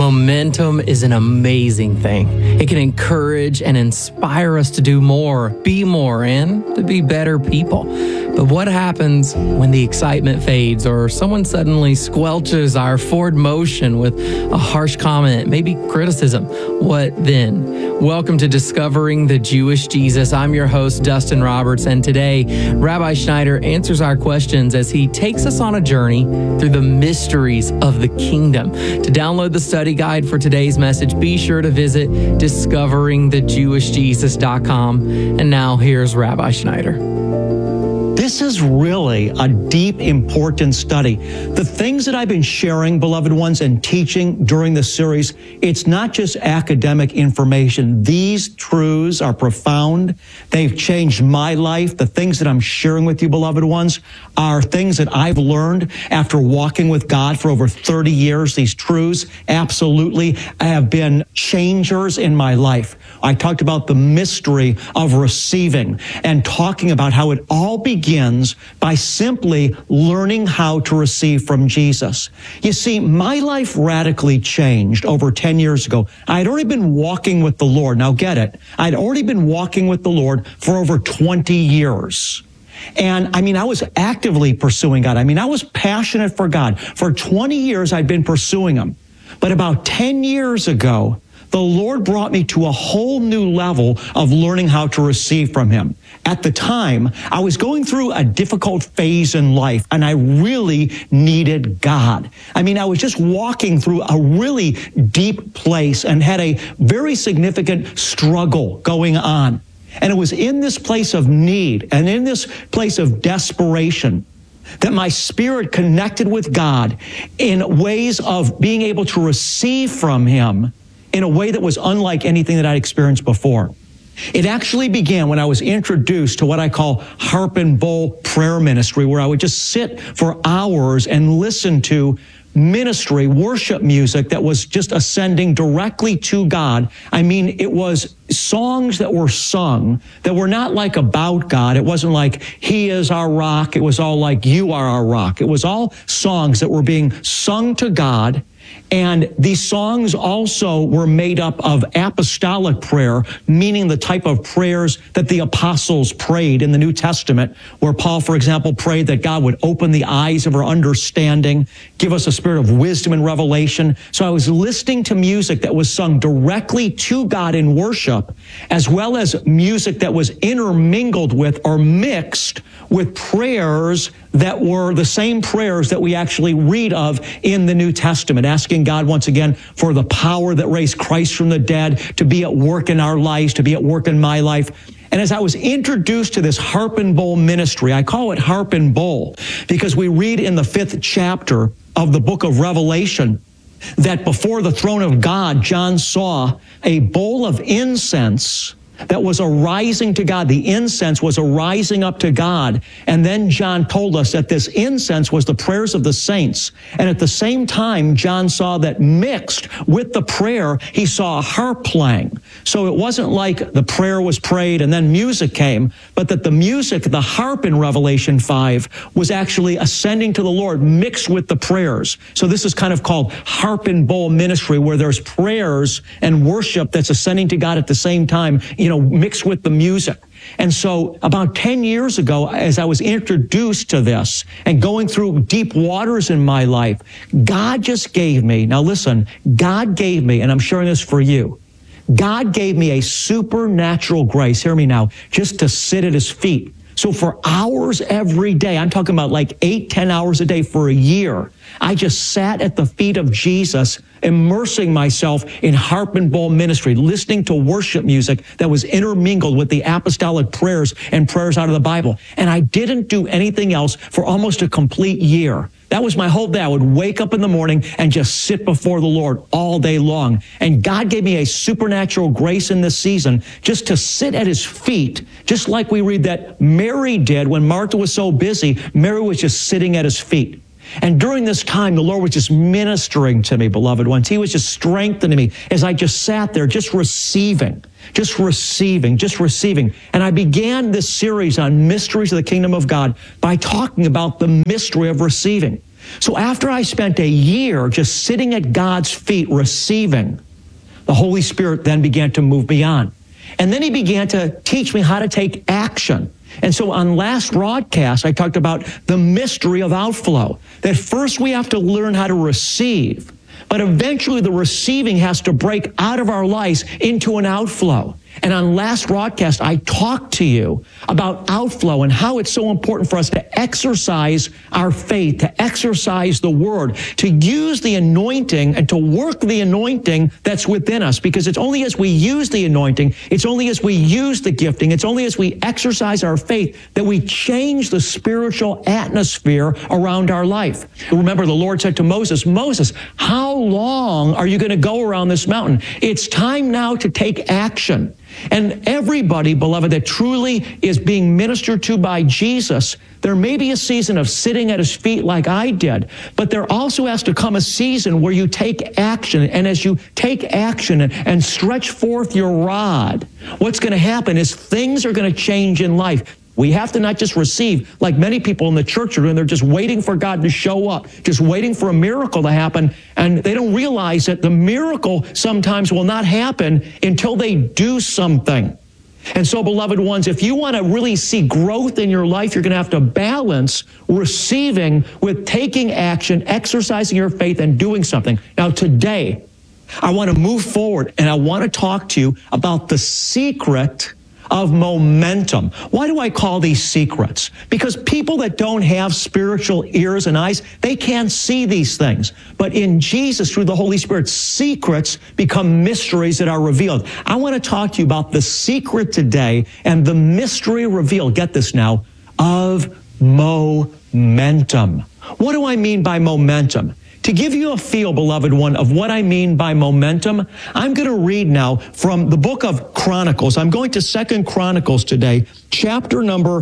Momentum is an amazing thing. It can encourage and inspire us to do more, be more, and to be better people. But what happens when the excitement fades or someone suddenly squelches our forward motion with a harsh comment, maybe criticism? What then? Welcome to Discovering the Jewish Jesus. I'm your host, Dustin Roberts, and today, Rabbi Schneider answers our questions as he takes us on a journey through the mysteries of the kingdom. To download the study guide for today's message, be sure to visit discoveringthejewishjesus.com. And now here's Rabbi Schneider. This is really a deep, important study. The things that I've been sharing, beloved ones, and teaching during this series, it's not just academic information. These truths are profound. They've changed my life. The things that I'm sharing with you, beloved ones, are things that I've learned after walking with God for over 30 years. These truths absolutely have been changers in my life. I talked about the mystery of receiving and talking about how it all begins by simply learning how to receive from Jesus. You see, my life radically changed over 10 years ago. I had already been walking with the Lord. Now get it. I'd already been walking with the Lord for over 20 years. And I was actively pursuing God. I was passionate for God. For 20 years, I'd been pursuing Him. But about 10 years ago, the Lord brought me to a whole new level of learning how to receive from Him. At the time, I was going through a difficult phase in life, and I really needed God. I was just walking through a really deep place and had a very significant struggle going on. And it was in this place of need and in this place of desperation that my spirit connected with God in ways of being able to receive from Him in a way that was unlike anything that I'd experienced before. It actually began when I was introduced to what I call harp and bowl prayer ministry, where I would just sit for hours and listen to ministry, worship music that was just ascending directly to God. It was songs that were sung that were not like about God. It wasn't like He is our rock. It was all like You are our rock. It was all songs that were being sung to God. And these songs also were made up of apostolic prayer, meaning the type of prayers that the apostles prayed in the New Testament, where Paul, for example, prayed that God would open the eyes of our understanding, give us a spirit of wisdom and revelation. So I was listening to music that was sung directly to God in worship, as well as music that was intermingled with or mixed with prayers that were the same prayers that we actually read of in the New Testament, asking God once again for the power that raised Christ from the dead to be at work in our lives, to be at work in my life. And as I was introduced to this harp and bowl ministry, I call it harp and bowl because we read in the 5th chapter of the book of Revelation that before the throne of God, John saw a bowl of incense that was arising to God. The incense was arising up to God. And then John told us that this incense was the prayers of the saints. And at the same time, John saw that mixed with the prayer, he saw a harp playing. So it wasn't like the prayer was prayed and then music came, but that the music, the harp in Revelation 5, was actually ascending to the Lord mixed with the prayers. So this is kind of called harp and bowl ministry, where there's prayers and worship that's ascending to God at the same time, mixed with the music. And so about 10 years ago, as I was introduced to this and going through deep waters in my life, God just gave me, now listen, God gave me, and I'm sharing this for you, God gave me a supernatural grace, hear me now, just to sit at His feet. So for hours every day, I'm talking about like 8-10 hours a day for a year, I just sat at the feet of Jesus, immersing myself in harp and bowl ministry, listening to worship music that was intermingled with the apostolic prayers and prayers out of the Bible. And I didn't do anything else for almost a complete year. That was my whole day. I would wake up in the morning and just sit before the Lord all day long. And God gave me a supernatural grace in this season just to sit at His feet, just like we read that Mary did when Martha was so busy. Mary was just sitting at His feet. And during this time, the Lord was just ministering to me, beloved ones. He was just strengthening me as I just sat there, just receiving. And I began this series on mysteries of the kingdom of God by talking about the mystery of receiving. So after I spent a year just sitting at God's feet receiving, the Holy Spirit then began to move me on. And then he began to teach me how to take action. And so on last broadcast, I talked about the mystery of outflow, that first we have to learn how to receive, but eventually the receiving has to break out of our lives into an outflow. And on last broadcast, I talked to you about outflow and how it's so important for us to exercise our faith, to exercise the word, to use the anointing and to work the anointing that's within us. Because it's only as we use the anointing, it's only as we use the gifting, it's only as we exercise our faith that we change the spiritual atmosphere around our life. Remember, the Lord said to Moses, Moses, how long are you going to go around this mountain? It's time now to take action. And everybody, beloved, that truly is being ministered to by Jesus, there may be a season of sitting at his feet like I did, but there also has to come a season where you take action. And as you take action and stretch forth your rod, what's going to happen is things are going to change in life. We have to not just receive like many people in the church are doing. They're just waiting for God to show up, just waiting for a miracle to happen. And they don't realize that the miracle sometimes will not happen until they do something. And so, beloved ones, if you want to really see growth in your life, you're going to have to balance receiving with taking action, exercising your faith, and doing something. Now, today, I want to move forward, and I want to talk to you about the secret of momentum. Why do I call these secrets? Because people that don't have spiritual ears and eyes, they can't see these things. But in Jesus, through the Holy Spirit, secrets become mysteries that are revealed. I want to talk to you about the secret today and the mystery revealed, get this now, of momentum. What do I mean by momentum? To give you a feel, beloved one, of what I mean by momentum, I'm going to read now from the book of Chronicles. I'm going to 2 Chronicles today, chapter number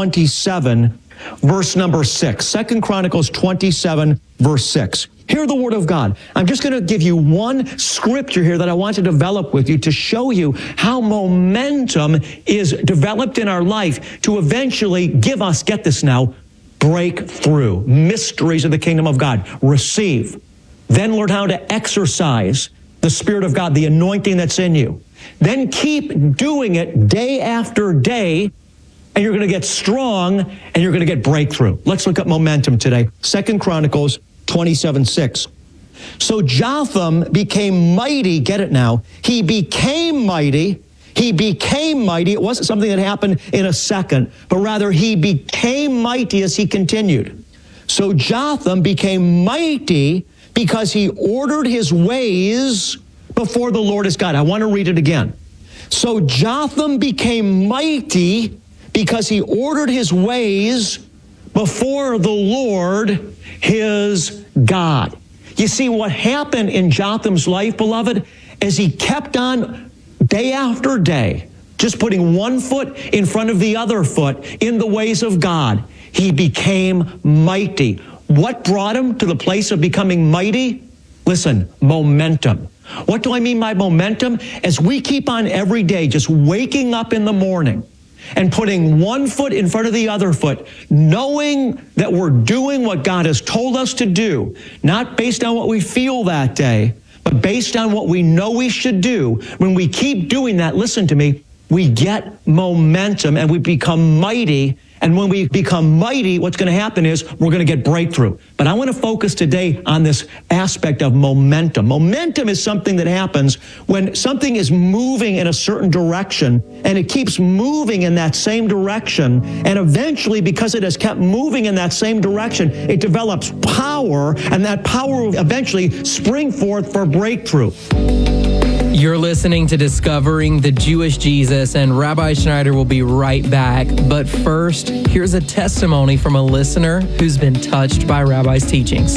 27, verse number 6. 2 Chronicles 27, verse 6. Hear the word of God. I'm just going to give you one scripture here that I want to develop with you to show you how momentum is developed in our life to eventually give us, get this now, breakthrough, mysteries of the kingdom of God. Receive. Then learn how to exercise the Spirit of God, the anointing that's in you. Then keep doing it day after day, and you're going to get strong, and you're going to get breakthrough. Let's look at momentum today. 2 Chronicles 27:6. So Jotham became mighty, get it now, he became mighty. He became mighty. It wasn't something that happened in a second, but rather he became mighty as he continued. So Jotham became mighty because he ordered his ways before the Lord his God. I want to read it again. So Jotham became mighty because he ordered his ways before the Lord his God. You see, what happened in Jotham's life, beloved, is he kept on day after day, just putting one foot in front of the other foot in the ways of God. He became mighty. What brought him to the place of becoming mighty? Listen, momentum. What do I mean by momentum? As we keep on every day just waking up in the morning and putting one foot in front of the other foot, knowing that we're doing what God has told us to do, not based on what we feel that day, but based on what we know we should do. When we keep doing that, listen to me, we get momentum and we become mighty. And when we become mighty, what's going to happen is we're going to get breakthrough. But I want to focus today on this aspect of momentum. Momentum is something that happens when something is moving in a certain direction and it keeps moving in that same direction. And eventually, because it has kept moving in that same direction, it develops power, and that power will eventually spring forth for breakthrough. You're listening to Discovering the Jewish Jesus, and Rabbi Schneider will be right back. But first, here's a testimony from a listener who's been touched by Rabbi's teachings.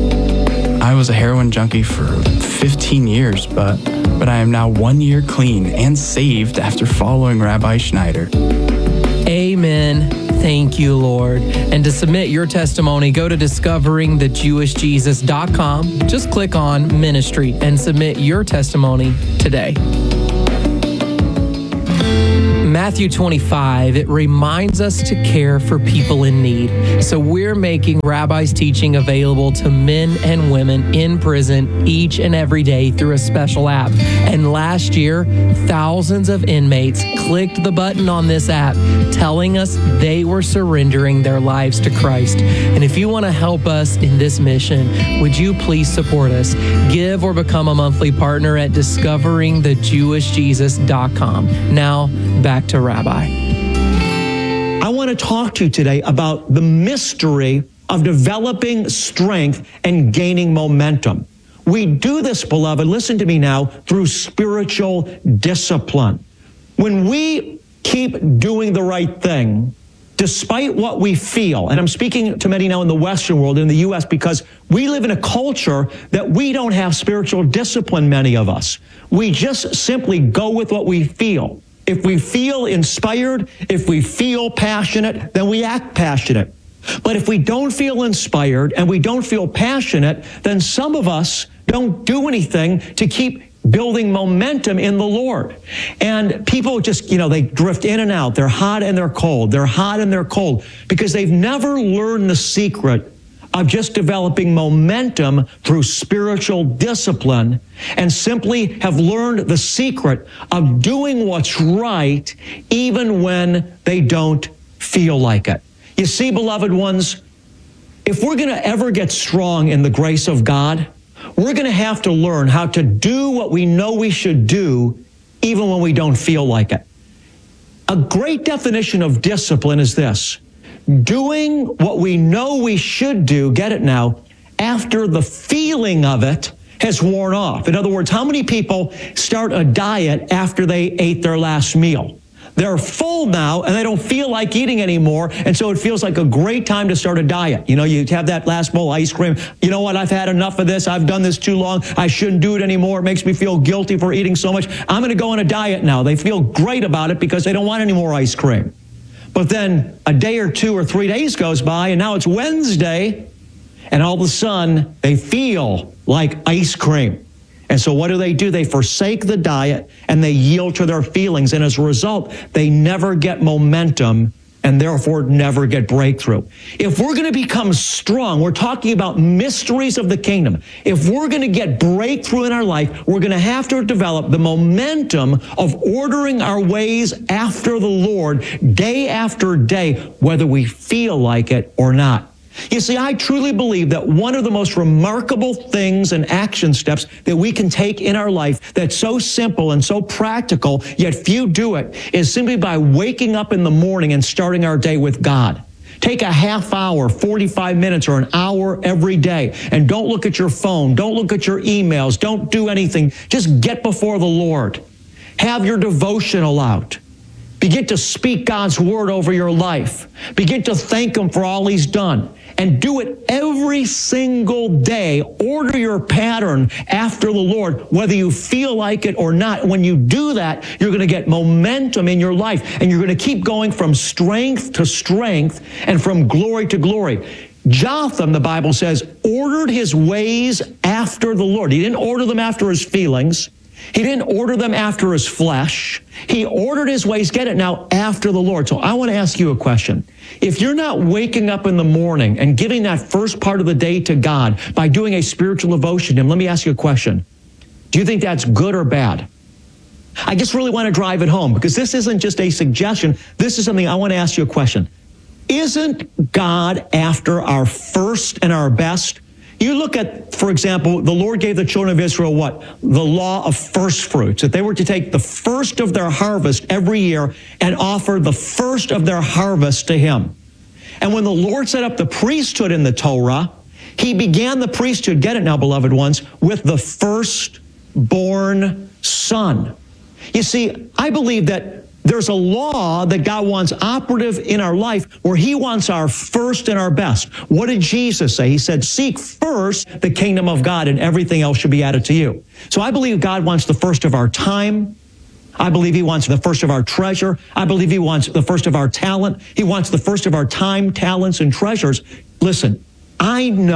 I was a heroin junkie for 15 years, but I am now 1 year clean and saved after following Rabbi Schneider. Amen. Thank you, Lord. And to submit your testimony, go to discoveringthejewishjesus.com. Just click on Ministry and submit your testimony today. Matthew 25, it reminds us to care for people in need. So we're making Rabbi's teaching available to men and women in prison each and every day through a special app. And last year, thousands of inmates clicked the button on this app telling us they were surrendering their lives to Christ. And if you want to help us in this mission, would you please support us? Give or become a monthly partner at discoveringthejewishjesus.com. Now, back to Rabbi. I want to talk to you today about the mystery of developing strength and gaining momentum. We do this, beloved, listen to me now, through spiritual discipline. When we keep doing the right thing, despite what we feel, and I'm speaking to many now in the Western world, in the U.S., because we live in a culture that we don't have spiritual discipline, many of us. We just simply go with what we feel. If we feel inspired, if we feel passionate, then we act passionate. But if we don't feel inspired and we don't feel passionate, then some of us don't do anything to keep building momentum in the Lord. And people just, they drift in and out. They're hot and they're cold. They're hot and they're cold because they've never learned the secret of just developing momentum through spiritual discipline and simply have learned the secret of doing what's right even when they don't feel like it. You see, beloved ones, if we're going to ever get strong in the grace of God, we're going to have to learn how to do what we know we should do even when we don't feel like it. A great definition of discipline is this: doing what we know we should do, get it now, after the feeling of it has worn off. In other words, how many people start a diet after they ate their last meal? They're full now and they don't feel like eating anymore. And so it feels like a great time to start a diet. You have that last bowl of ice cream. You know what? I've had enough of this. I've done this too long. I shouldn't do it anymore. It makes me feel guilty for eating so much. I'm going to go on a diet now. They feel great about it because they don't want any more ice cream. But then a day or 2 or 3 days goes by and now it's Wednesday and all of a sudden they feel like ice cream. And so what do? They forsake the diet and they yield to their feelings. And as a result, they never get momentum and therefore never get breakthrough. If we're going to become strong, we're talking about mysteries of the kingdom. If we're going to get breakthrough in our life, we're going to have to develop the momentum of ordering our ways after the Lord day after day, whether we feel like it or not. You see, I truly believe that one of the most remarkable things and action steps that we can take in our life that's so simple and so practical, yet few do it, is simply by waking up in the morning and starting our day with God. Take a half hour, 45 minutes, or an hour every day, and don't look at your phone. Don't look at your emails. Don't do anything. Just get before the Lord. Have your devotional out. Begin to speak God's word over your life. Begin to thank Him for all He's done. And do it every single day. Order your pattern after the Lord, whether you feel like it or not. When you do that, you're going to get momentum in your life. And you're going to keep going from strength to strength and from glory to glory. Jotham, the Bible says, ordered his ways after the Lord. He didn't order them after his feelings. He didn't order them after his flesh. He ordered his ways, get it now, after the Lord. So I want to ask you a question. If you're not waking up in the morning and giving that first part of the day to God by doing a spiritual devotion to Him, let me ask you a question. Do you think that's good or bad? I just really want to drive it home because this isn't just a suggestion. This is something I want to ask you a question. Isn't God after our first and our best? You look at, for example, the Lord gave the children of Israel what? The law of first fruits, that they were to take the first of their harvest every year and offer the first of their harvest to Him. And when the Lord set up the priesthood in the Torah, He began the priesthood, get it now, beloved ones, with the firstborn son. You see, I believe that there's a law that God wants operative in our life where He wants our first and our best. What did Jesus say? He said, seek first the kingdom of God and everything else should be added to you. So I believe God wants the first of our time. I believe He wants the first of our treasure. I believe He wants the first of our talent. He wants the first of our time, talents, and treasures. Listen, I know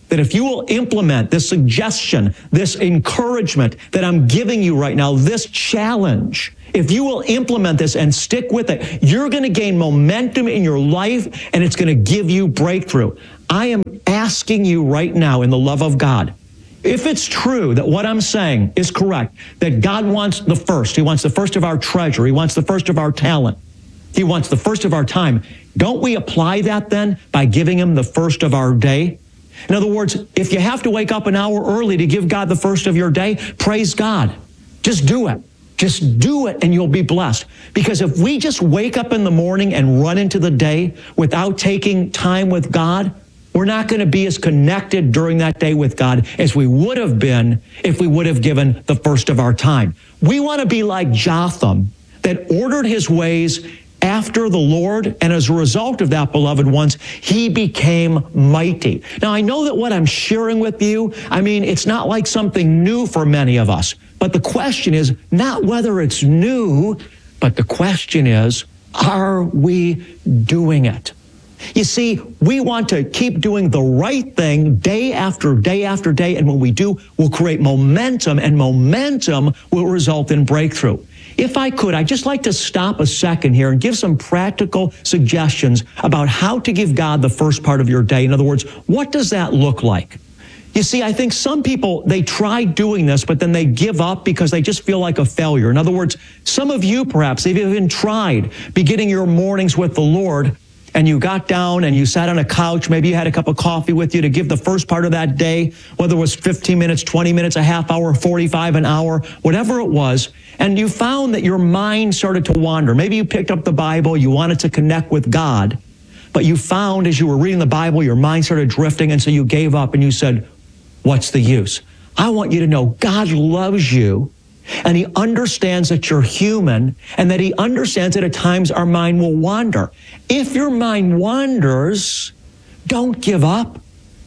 that if you will implement this suggestion, this encouragement that I'm giving you right now, this challenge, if you will implement this and stick with it, you're going to gain momentum in your life, and it's going to give you breakthrough. I am asking you right now in the love of God, if it's true that what I'm saying is correct, that God wants the first, He wants the first of our treasure, He wants the first of our talent, He wants the first of our time, don't we apply that then by giving Him the first of our day? In other words, if you have to wake up an hour early to give God the first of your day, praise God. Just do it. Just do it and you'll be blessed. Because if we just wake up in the morning and run into the day without taking time with God, we're not going to be as connected during that day with God as we would have been if we would have given the first of our time. We want to be like Jotham, that ordered his ways after the Lord, and as a result of that, beloved ones, he became mighty. Now, I know that what I'm sharing with you, it's not like something new for many of us, but the question is not whether it's new, but the question is, are we doing it? You see, we want to keep doing the right thing day after day after day, and when we do, we'll create momentum, and momentum will result in breakthrough. If I could, I'd just like to stop a second here and give some practical suggestions about how to give God the first part of your day. In other words, what does that look like? You see, I think some people, they try doing this, but then they give up because they just feel like a failure. In other words, some of you perhaps, have even tried beginning your mornings with the Lord, and you got down and you sat on a couch, maybe you had a cup of coffee with you to give the first part of that day, whether it was 15 minutes, 20 minutes, a half hour, 45, an hour, whatever it was, and you found that your mind started to wander. Maybe you picked up the Bible, you wanted to connect with God, but you found as you were reading the Bible, your mind started drifting, and so you gave up and you said, what's the use? I want you to know God loves you, and He understands that you're human, and that He understands that at times our mind will wander. If your mind wanders, don't give up.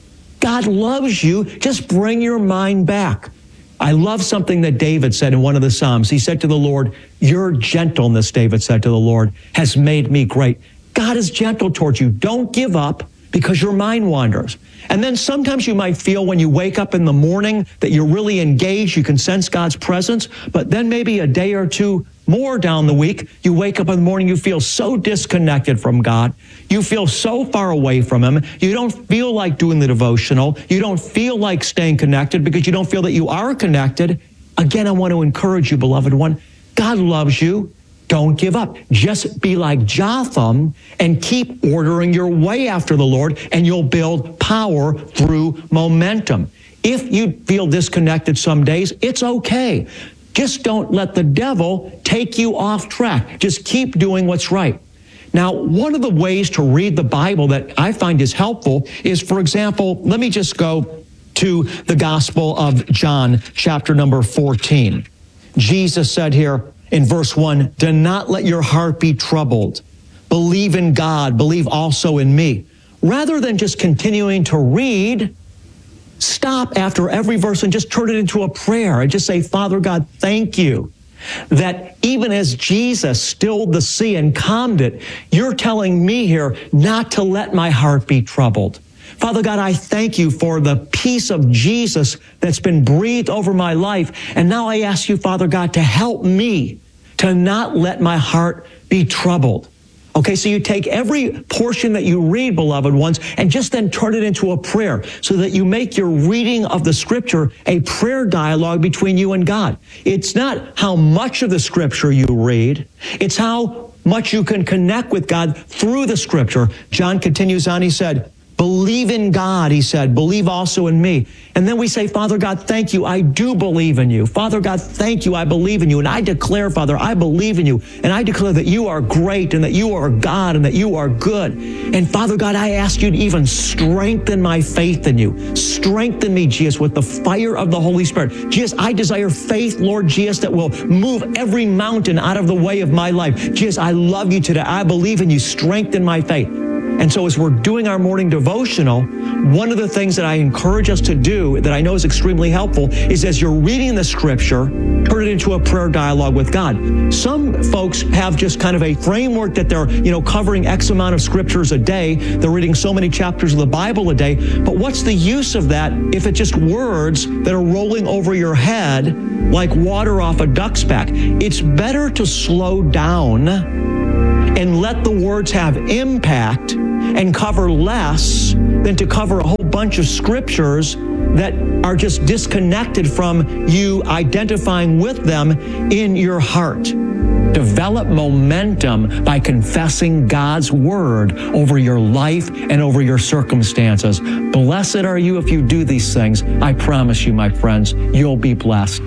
God loves you. Just bring your mind back. I love something that David said in one of the Psalms. He said to the Lord, your gentleness, David said to the Lord, has made me great. God is gentle towards you. Don't give up because your mind wanders. And then sometimes you might feel when you wake up in the morning that you're really engaged, you can sense God's presence, but then maybe a day or two more down the week, you wake up in the morning, you feel so disconnected from God. You feel so far away from Him. You don't feel like doing the devotional. You don't feel like staying connected because you don't feel that you are connected. Again, I want to encourage you, beloved one. God loves you. Don't give up. Just be like Jotham and keep ordering your way after the Lord, and you'll build power through momentum. If you feel disconnected some days, it's okay. Just don't let the devil take you off track. Just keep doing what's right. Now, one of the ways to read the Bible that I find is helpful is, for example, let me just go to the Gospel of John, chapter number 14. Jesus said here, in verse 1, do not let your heart be troubled. Believe in God. Believe also in me. Rather than just continuing to read, stop after every verse and just turn it into a prayer and just say, Father God, thank you that even as Jesus stilled the sea and calmed it, you're telling me here not to let my heart be troubled. Father God, I thank you for the peace of Jesus that's been breathed over my life. And now I ask you, Father God, to help me to not let my heart be troubled. Okay, so you take every portion that you read, beloved ones, and just then turn it into a prayer so that you make your reading of the Scripture a prayer dialogue between you and God. It's not how much of the Scripture you read, it's how much you can connect with God through the Scripture. John continues on, he said, believe in God, he said, believe also in me. And then we say, Father God, thank you, I do believe in you. Father God, thank you, I believe in you. And I declare, Father, I believe in you. And I declare that you are great and that you are God and that you are good. And Father God, I ask you to even strengthen my faith in you. Strengthen me, Jesus, with the fire of the Holy Spirit. Jesus, I desire faith, Lord Jesus, that will move every mountain out of the way of my life. Jesus, I love you today. I believe in you. Strengthen my faith. And so as we're doing our morning devotional, one of the things that I encourage us to do that I know is extremely helpful is as you're reading the scripture, turn it into a prayer dialogue with God. Some folks have just kind of a framework that they're, covering X amount of scriptures a day. They're reading so many chapters of the Bible a day. But what's the use of that if it's just words that are rolling over your head like water off a duck's back? It's better to slow down and let the words have impact and cover less than to cover a whole bunch of scriptures that are just disconnected from you identifying with them in your heart. Develop momentum by confessing God's word over your life and over your circumstances. Blessed are you if you do these things. I promise you, my friends, you'll be blessed.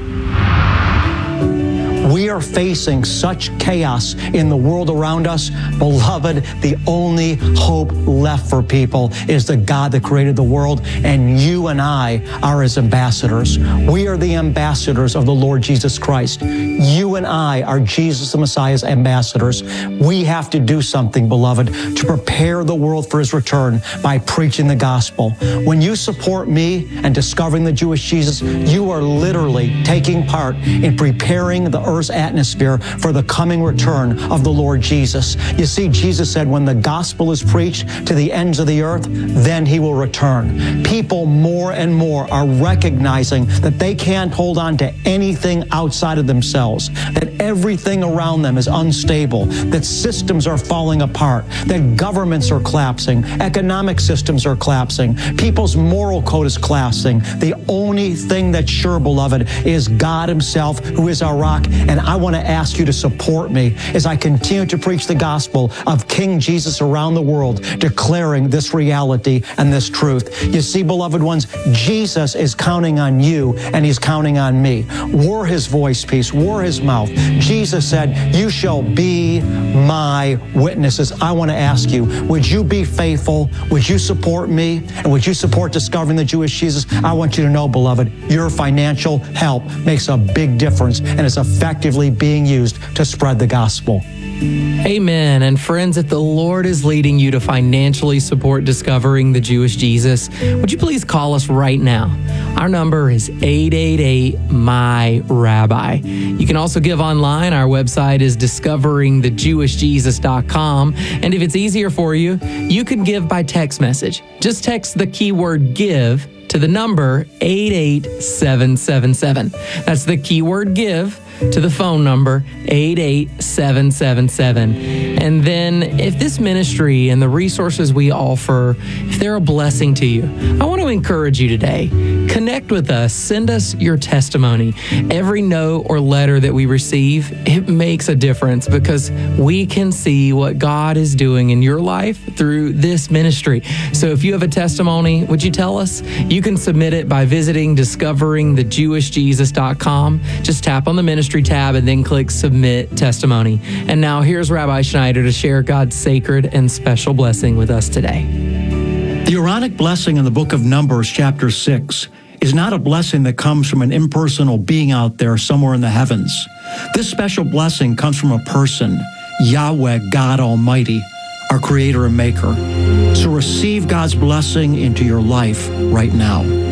We are facing such chaos in the world around us. Beloved, the only hope left for people is the God that created the world, and you and I are his ambassadors. We are the ambassadors of the Lord Jesus Christ. You and I are Jesus the Messiah's ambassadors. We have to do something, beloved, to prepare the world for his return by preaching the gospel. When you support me and discovering the Jewish Jesus, you are literally taking part in preparing the earth's atmosphere for the coming return of the Lord Jesus. You see, Jesus said, when the gospel is preached to the ends of the earth, then he will return. People more and more are recognizing that they can't hold on to anything outside of themselves, that everything around them is unstable, that systems are falling apart, that governments are collapsing, economic systems are collapsing, people's moral code is collapsing. The only thing that's sure, beloved, is God himself, who is our rock. And I want to ask you to support me as I continue to preach the gospel of King Jesus around the world, declaring this reality and this truth. You see, beloved ones, Jesus is counting on you and he's counting on me. We're his voice piece. We're his mouth. Jesus said, you shall be my witnesses. I want to ask you, would you be faithful? Would you support me? And would you support discovering the Jewish Jesus? I want you to know, beloved, your financial help makes a big difference and is effectively being used to spread the gospel. Amen. And friends, if the Lord is leading you to financially support discovering the Jewish Jesus, would you please call us right now? Our number is 888-MY-RABBI. You can also give online. Our website is discoveringthejewishjesus.com. And if it's easier for you, you can give by text message. Just text the keyword GIVE to the number 88777. That's the keyword GIVE to the phone number 88777. And then if this ministry and the resources we offer, if they're a blessing to you, I want to encourage you today. Connect with us. Send us your testimony. Every note or letter that we receive, it makes a difference because we can see what God is doing in your life through this ministry. So if you have a testimony, would you tell us? You can submit it by visiting discoveringthejewishjesus.com. Just tap on the ministry tab and then click Submit Testimony. And now here's Rabbi Schneider to share God's sacred and special blessing with us today. The Aaronic blessing in the book of Numbers, chapter 6, is not a blessing that comes from an impersonal being out there somewhere in the heavens. This special blessing comes from a person, Yahweh, God Almighty, our Creator and Maker. So receive God's blessing into your life right now.